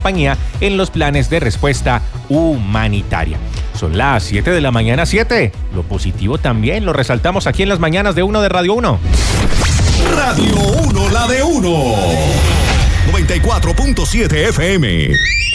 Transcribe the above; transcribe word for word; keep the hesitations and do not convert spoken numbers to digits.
compañía en los planes de respuesta humanitaria. Son las siete de la mañana, siete. Lo positivo también lo resaltamos aquí en las mañanas de uno de Radio uno. Radio uno, la de uno. noventa y cuatro punto siete F M.